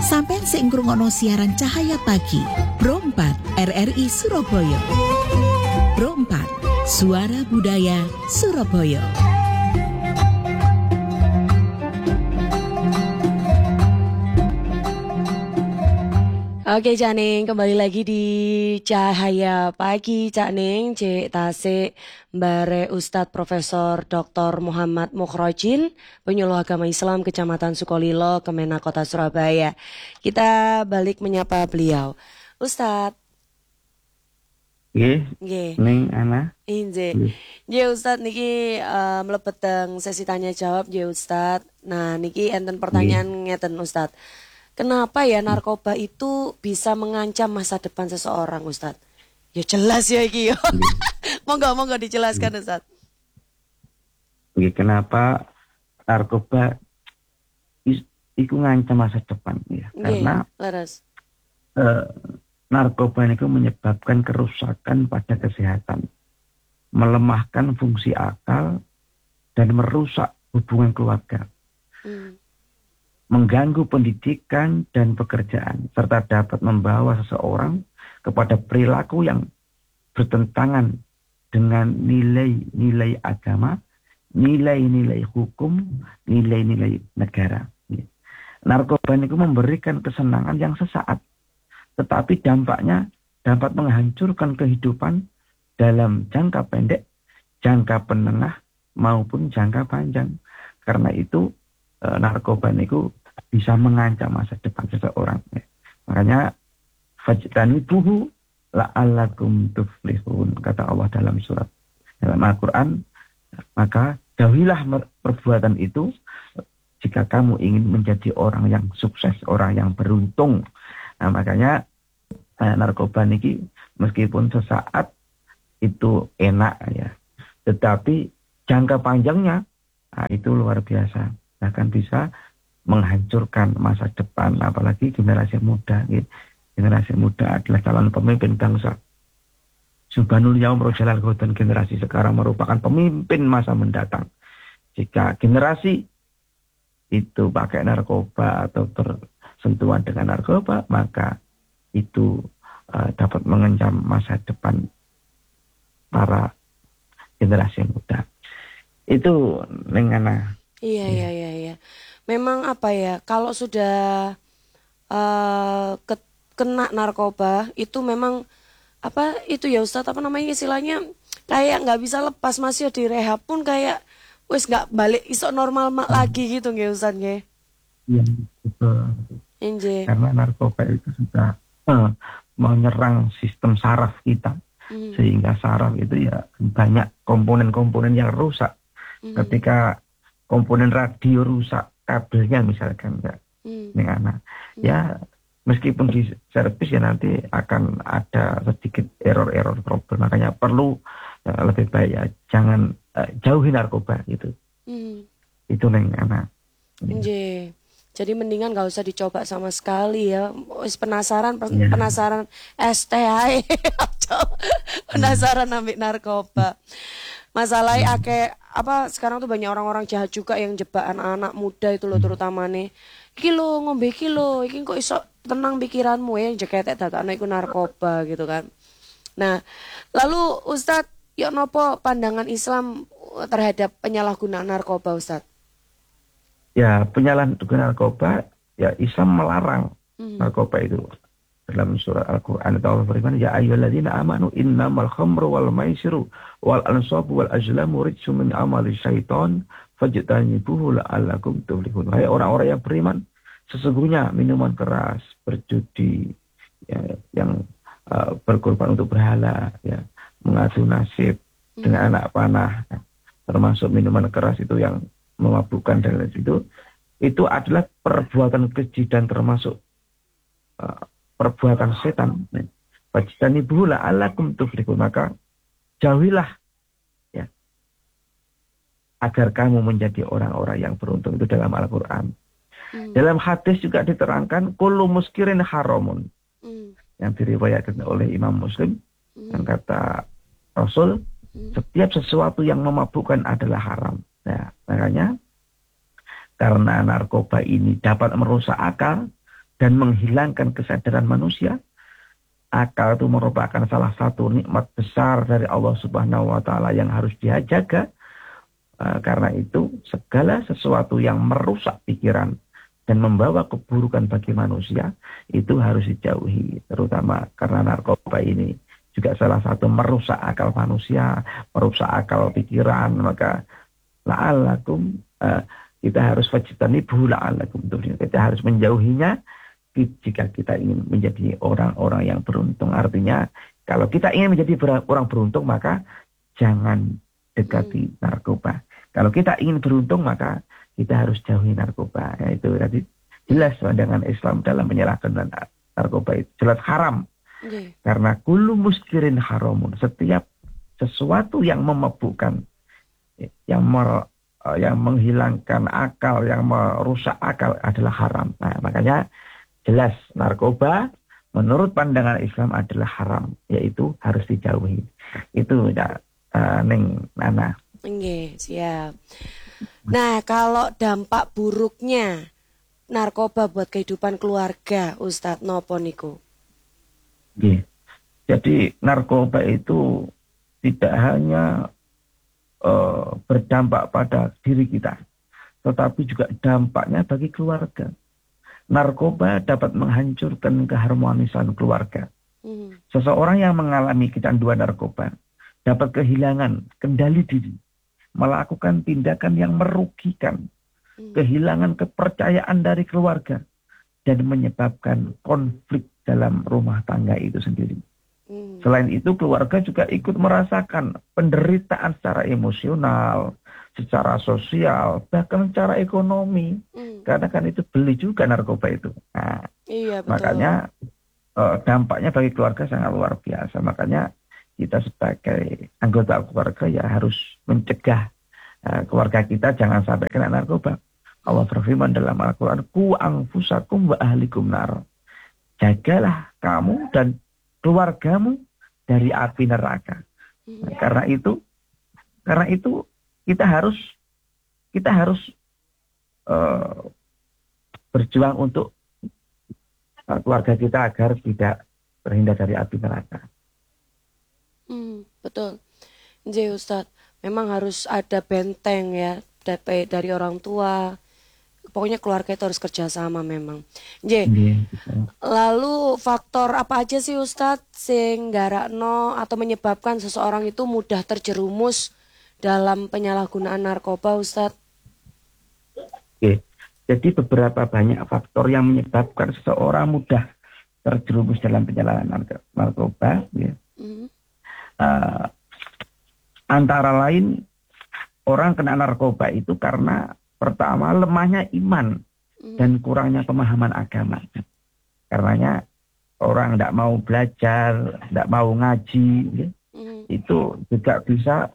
Sampeyan sing ngrungokno siaran Cahaya Pagi, Pro 4 RRI Surabaya. Pro 4, Suara Budaya Surabaya. Oke Cak Ning, kembali lagi di Cahaya Pagi Cak Ning, Cek Tasik Mbare Ustadz Profesor Dr. Muhammad Mukhrojin, penyuluh agama Islam Kecamatan Sukolilo, Kemenak Kota Surabaya. Kita balik menyapa beliau. Ustadz. Nggih. Ning ana. Inje. Nggih Ustadz niki mlebet teng sesi tanya jawab nggih Ustadz. Nah niki enten pertanyaan ngeten Ustadz. Kenapa ya narkoba itu bisa mengancam masa depan seseorang, Ustadz? Ya jelas ya iki. Monggo dijelaskan, Ustadz. Kenapa narkoba itu ngancam masa depan ya? Karena narkoba itu menyebabkan kerusakan pada kesehatan, melemahkan fungsi akal, dan merusak hubungan keluarga. Mengganggu pendidikan dan pekerjaan, serta dapat membawa seseorang kepada perilaku yang bertentangan dengan nilai-nilai agama, nilai-nilai hukum, nilai-nilai negara. Narkoba itu memberikan kesenangan yang sesaat, tetapi dampaknya dapat menghancurkan kehidupan dalam jangka pendek, jangka menengah, maupun jangka panjang. Karena itu narkoba itu bisa mengancam masa depan seseorang. Makanya fajtanibuhu la'allakum tuflihun, kata Allah dalam Al-Quran. Maka jauhilah perbuatan itu jika kamu ingin menjadi orang yang sukses, orang yang beruntung. Nah, makanya narkoba ini meskipun sesaat itu enak ya, tetapi jangka panjangnya itu luar biasa. Akan bisa menghancurkan masa depan, apalagi generasi muda. Generasi muda adalah calon pemimpin bangsa. Subhanul Yaum Rojalal Ghodan, generasi sekarang merupakan pemimpin masa mendatang. Jika generasi itu pakai narkoba atau bersentuhan dengan narkoba, maka itu dapat mengancam masa depan para generasi muda. Itu dengan Iya. Memang apa ya, kalau sudah kena narkoba itu memang apa itu ya Ustadz, apa namanya istilahnya, kayak nggak bisa lepas, masih di rehab pun kayak wis nggak balik iso normal lagi gitu nggih Ustadz nggih. Iya, betul. Inje. Karena narkoba itu sudah menyerang sistem saraf kita, sehingga saraf itu ya banyak komponen-komponen yang rusak. Ketika komponen radio rusak, kabelnya misalkan ya meskipun di servis ya nanti akan ada sedikit error problem. Makanya perlu lebih baik ya jangan jauhi narkoba gitu. Itu anak. Jadi mendingan gak usah dicoba sama sekali ya. Penasaran STI penasaran ambil narkoba. Masalahnya sekarang tuh banyak orang-orang jahat juga yang jebak anak-anak muda itu loh, terutama nih. Ngombe iki kok iso tenang pikiranmu ya, jeketek dadakno iku narkoba gitu kan. Nah, lalu Ustadz, yuk nopo pandangan Islam terhadap penyalahgunaan narkoba Ustadz? Ya, penyalahgunaan narkoba ya Islam melarang narkoba itu. Dalam surah Al-Quran Allah berfirman, ya ayyuhalladzina amanu innamal khamru wal maisiru wal ansabu wal azlamu rijsum min amali syaitan fajtanibuhu la'allakum tuflihun. Hai orang-orang yang beriman, sesungguhnya minuman keras, berjudi, ya, yang berkorban untuk berhala, ya, mengadu nasib dengan anak panah, termasuk minuman keras itu yang memabukkan dan lain itu adalah perbuatan keji dan termasuk perbuatan setan. Fajtanibuhu la'allakum tuflihun. Maka jauhilah ya agar kamu menjadi orang-orang yang beruntung. Itu dalam Al-Quran. Dalam hadis juga diterangkan kullu muskirin haramun. Yang diriwayatkan oleh Imam Muslim. Yang kata Rasul, setiap sesuatu yang memabukkan adalah haram. Nah, makanya karena narkoba ini dapat merusak akal, dan menghilangkan kesadaran manusia. Akal itu merupakan salah satu nikmat besar dari Allah Subhanahu wa taala yang harus dia jaga. Karena itu segala sesuatu yang merusak pikiran dan membawa keburukan bagi manusia itu harus dijauhi, terutama karena narkoba ini juga salah satu merusak akal manusia, merusak akal pikiran. Maka la'allakum, kita harus fajtanibuhu la'allakum, kita harus menjauhinya jika kita ingin menjadi orang-orang yang beruntung. Artinya kalau kita ingin menjadi orang beruntung, maka jangan dekati narkoba. Kalau kita ingin beruntung, maka kita harus jauhi narkoba. Itu tadi jelas pandangan Islam dalam menyalahkan narkoba itu jelas haram. Karena kullu muskirin haramun. Setiap sesuatu yang memabukkan, yang menghilangkan akal, yang merusak akal adalah haram. Nah, makanya jelas narkoba menurut pandangan Islam adalah haram, yaitu harus dijauhi. Itu Neng Nana. Nggih, siap. Nah, kalau dampak buruknya narkoba buat kehidupan keluarga, Ustadz, nopo niku? Jadi narkoba itu tidak hanya berdampak pada diri kita, tetapi juga dampaknya bagi keluarga. Narkoba dapat menghancurkan keharmonisan keluarga. Seseorang yang mengalami kecanduan narkoba dapat kehilangan kendali diri, melakukan tindakan yang merugikan, kehilangan kepercayaan dari keluarga, dan menyebabkan konflik dalam rumah tangga itu sendiri. Selain itu, keluarga juga ikut merasakan penderitaan secara emosional, secara sosial, bahkan secara ekonomi. Karena kan itu beli juga narkoba itu. Nah, iya, betul. Makanya dampaknya bagi keluarga sangat luar biasa. Makanya kita sebagai anggota keluarga ya harus mencegah keluarga kita jangan sampai kena narkoba. Allah berfirman dalam Al-Quran, Qu anfusakum wa ahlikum nar. Jagalah kamu dan keluargamu dari api neraka. Nah, karena itu kita harus berjuang untuk keluarga kita agar tidak terhindar dari api neraka. Betul. Jadi Ustadz, memang harus ada benteng ya dari orang tua. Pokoknya keluarga itu harus kerjasama memang. Lalu faktor apa aja sih Ustadz sing garakno atau menyebabkan seseorang itu mudah terjerumus dalam penyalahgunaan narkoba, Ustadz? Jadi beberapa banyak faktor yang menyebabkan seseorang mudah terjerumus dalam penyalahgunaan narkoba. Antara lain orang kena narkoba itu karena pertama lemahnya iman dan kurangnya pemahaman agama. Karenanya orang tidak mau belajar, tidak mau ngaji, itu juga bisa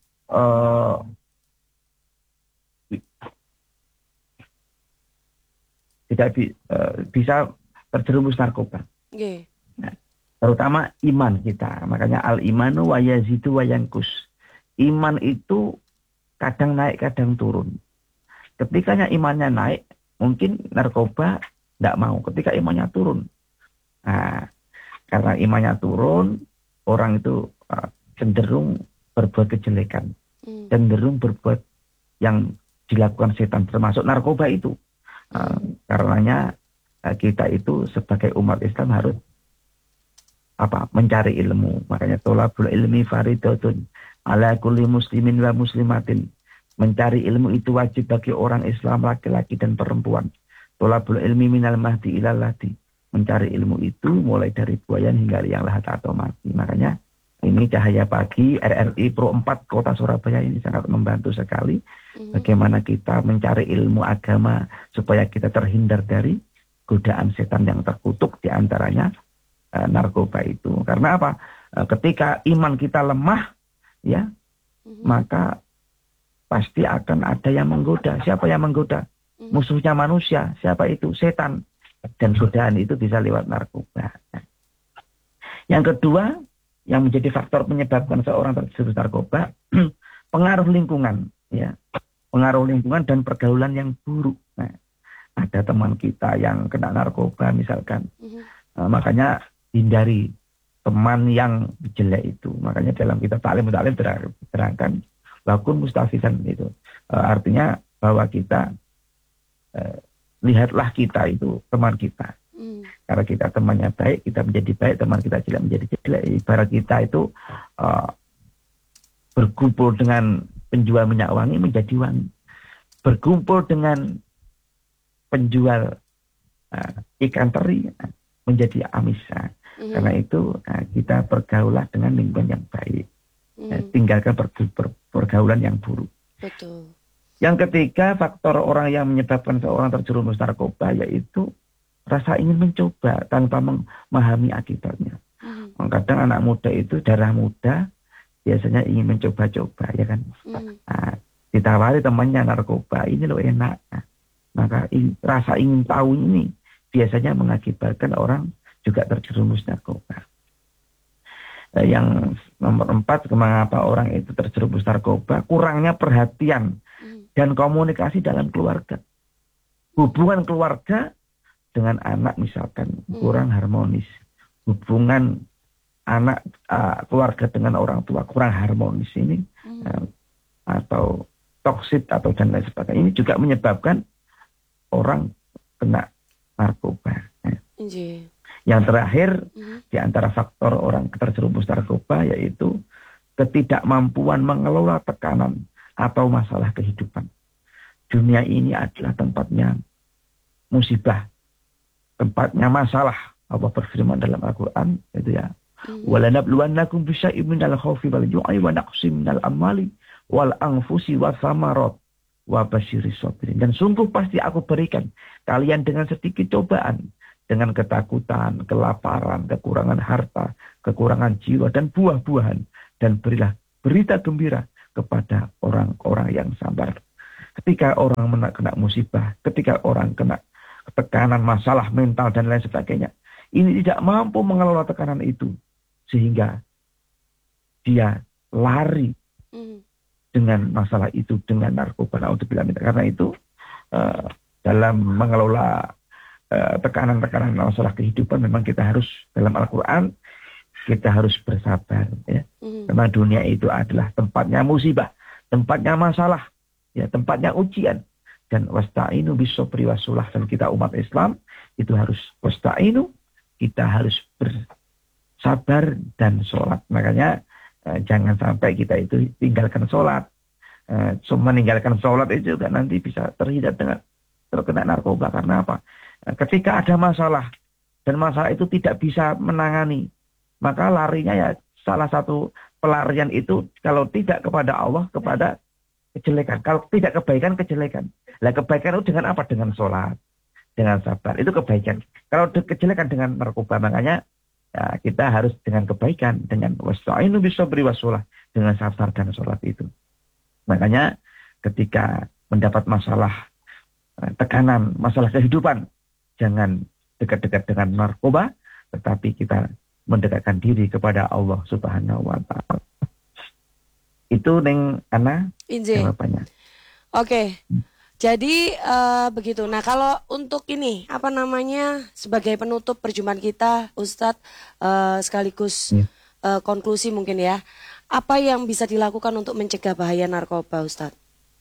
bisa terjerumus narkoba. Nah, terutama iman kita. Makanya al-imanu wa yazidu wa yankus. Iman itu kadang naik, kadang turun. Ketika imannya naik, mungkin narkoba tidak mau. Ketika imannya turun. Nah, karena imannya turun, orang itu cenderung berbuat kejelekan. Cenderung berbuat yang dilakukan setan, termasuk narkoba itu. Karenanya kita itu sebagai umat Islam harus mencari ilmu. Makanya tolabul ilmi faridatun ala kulli muslimin wa muslimatin. Mencari ilmu itu wajib bagi orang Islam laki-laki dan perempuan. Tolabul ilmi minal mahdi ilal lahdi. Mencari ilmu itu mulai dari buayan hingga liang lahat atau mati. Makanya ini Cahaya Pagi RRI Pro 4 Kota Surabaya ini sangat membantu sekali. Bagaimana kita mencari ilmu agama supaya kita terhindar dari godaan setan yang terkutuk, di antaranya narkoba itu. Karena apa? Ketika iman kita lemah, ya, maka pasti akan ada yang menggoda. Siapa yang menggoda? Musuhnya manusia. Siapa itu? Setan. Dan godaan itu bisa lewat narkoba. Yang kedua, yang menjadi faktor menyebabkan seorang terjerumus narkoba, pengaruh lingkungan, ya, pengaruh lingkungan dan pergaulan yang buruk. Nah, ada ada teman kita yang kena narkoba misalkan. Makanya hindari teman yang jelek itu. Makanya dalam kitab Ta'lim terangkan lakun mustafisan itu. Artinya bahwa kita lihatlah kita itu teman kita. Karena kita temannya baik, kita menjadi baik, teman kita jelek menjadi jelek. Ibarat kita itu berkumpul dengan penjual minyak wangi menjadi wangi. Berkumpul dengan penjual ikan teri menjadi amis. Karena itu kita bergaulah dengan lingkungan yang baik. Tinggalkan pergaulan yang buruk. Betul. Yang ketiga, faktor orang yang menyebabkan seorang terjerumus narkoba yaitu rasa ingin mencoba tanpa memahami akibatnya. Kadang anak muda itu darah muda biasanya ingin mencoba-coba, ya kan? Ditawari temannya narkoba, ini loh enak. Maka rasa ingin tahu ini biasanya mengakibatkan orang juga terjerumus narkoba. Yang nomor 4, mengapa orang itu terjerumus narkoba? Kurangnya perhatian dan komunikasi dalam keluarga. Hubungan keluarga dengan anak misalkan kurang harmonis. Hubungan anak keluarga dengan orang tua kurang harmonis ini atau toksik atau dan lain sebagainya. Ini juga menyebabkan orang kena narkoba. Yang terakhir di antara faktor orang terjerumus narkoba yaitu ketidakmampuan mengelola tekanan atau masalah kehidupan. Dunia ini adalah tempatnya musibah, tempatnya masalah. Allah berfirman dalam Al-Quran itu ya, walanabluwannakum bisyai'in minal khaufi wal ju'i wa naqsim minal amwali wal anfusi was samarat wa basyiris sabirin. Dan sungguh pasti aku berikan kalian dengan sedikit cobaan, dengan ketakutan, kelaparan, kekurangan harta, kekurangan jiwa dan buah-buahan, dan berilah berita gembira kepada orang-orang yang sabar. Ketika orang kena musibah, ketika orang kena tekanan, masalah mental dan lain sebagainya, ini tidak mampu mengelola tekanan itu sehingga dia lari dengan masalah itu, dengan narkoba. Karena itu dalam mengelola tekanan-tekanan masalah kehidupan memang kita harus, dalam Al-Quran kita harus bersabar ya. Memang dunia itu adalah tempatnya musibah, tempatnya masalah, ya, tempatnya ujian. Dan wasta'inu bisobri wasulah, dan kita umat Islam itu harus wasta'inu, kita harus bersabar dan sholat. Makanya jangan sampai kita itu tinggalkan sholat. Meninggalkan sholat itu juga nanti bisa terhindar dengan terkena narkoba. Karena apa? Ketika ada masalah dan masalah itu tidak bisa menangani, maka larinya ya salah satu pelarian itu kalau tidak kepada Allah, kepada kejelekan. Kalau tidak kebaikan, kejelekan. Lah kebaikan itu dengan apa? Dengan sholat, dengan sabar. Itu kebaikan. Kalau kejelekan dengan narkoba, makanya ya, kita harus dengan kebaikan, dengan wasta'inu bisabri wasulah, dengan sabar dan sholat itu. Makanya ketika mendapat masalah tekanan, masalah kehidupan, jangan dekat-dekat dengan narkoba, tetapi kita mendekatkan diri kepada Allah Subhanahu wa Ta'ala. Itu Neng Ana jawabannya. Oke. Jadi begitu. Nah, kalau untuk ini apa namanya sebagai penutup perjumpaan kita, Ustadz, sekaligus konklusi mungkin ya. Apa yang bisa dilakukan untuk mencegah bahaya narkoba, Ustadz?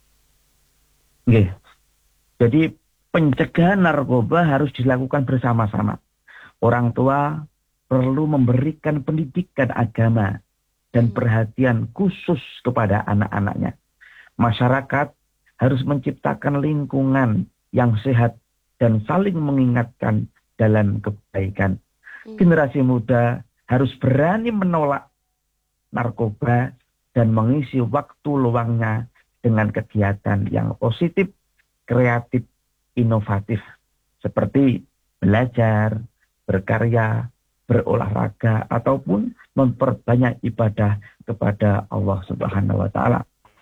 Oke. Jadi pencegahan narkoba harus dilakukan bersama-sama. Orang tua perlu memberikan pendidikan agama dan perhatian khusus kepada anak-anaknya. Masyarakat harus menciptakan lingkungan yang sehat dan saling mengingatkan dalam kebaikan. Generasi muda harus berani menolak narkoba dan mengisi waktu luangnya dengan kegiatan yang positif, kreatif, inovatif, seperti belajar, berkarya, berolahraga, ataupun memperbanyak ibadah kepada Allah Subhanahu wa Ta'ala.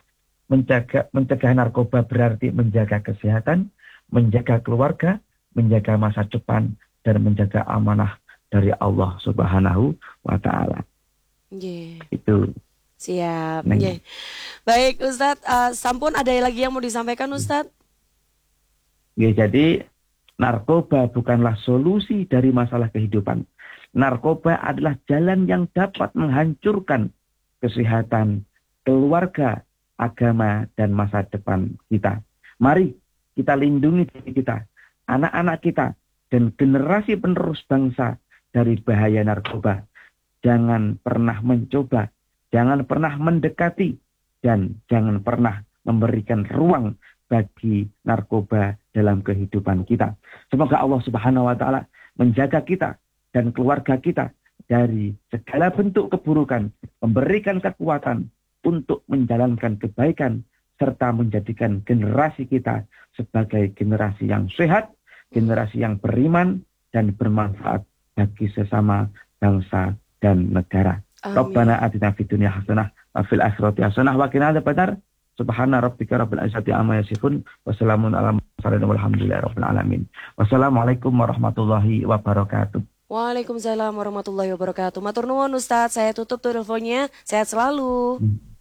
Mencegah narkoba berarti menjaga kesehatan, menjaga keluarga, menjaga masa depan, dan menjaga amanah dari Allah Subhanahu wa Ta'ala. Itu. Siap. Baik Ustadz, sampun ada lagi yang mau disampaikan Ustadz? Jadi Narkoba bukanlah solusi dari masalah kehidupan. Narkoba adalah jalan yang dapat menghancurkan kesehatan, keluarga, agama, dan masa depan kita. Mari kita lindungi diri kita, anak-anak kita, dan generasi penerus bangsa dari bahaya narkoba. Jangan pernah mencoba, jangan pernah mendekati, dan jangan pernah memberikan ruang bagi narkoba dalam kehidupan kita. Semoga Allah Subhanahu wa taala menjaga kita dan keluarga kita dari segala bentuk keburukan, memberikan kekuatan untuk menjalankan kebaikan serta menjadikan generasi kita sebagai generasi yang sehat, generasi yang beriman dan bermanfaat bagi sesama bangsa dan negara. Rabbana atina fid dunya hasanah wa fil akhirati hasanah wa qina adzabannar. Subhana rabbika rabbil izzati amma yasifun wa salamun alal mursalin walhamdulillahi rabbil alamin. Wassalamualaikum warahmatullahi wabarakatuh. Waalaikumsalam warahmatullahi wabarakatuh. Matur nuwun Ustaz, saya tutup teleponnya. Sehat selalu.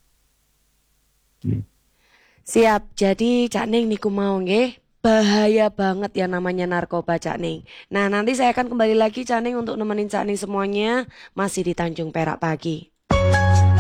Siap. Jadi Cak Ning niku mau nggih. Bahaya banget ya namanya narkoba Cak Ning. Nah, nanti saya akan kembali lagi Cak Ning untuk nemenin Cak Ning semuanya masih di Tanjung Perak pagi.